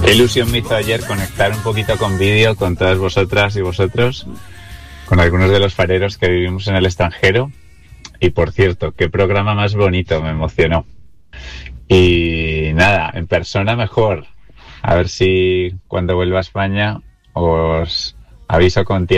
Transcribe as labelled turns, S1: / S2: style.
S1: Qué ilusión me hizo ayer conectar un poquito con vídeo con todas vosotras y vosotros, con algunos de los fareros que vivimos en el extranjero. Y por cierto, qué programa más bonito, me emocionó. Y nada, en persona mejor. A ver si cuando vuelva a España os aviso con tiempo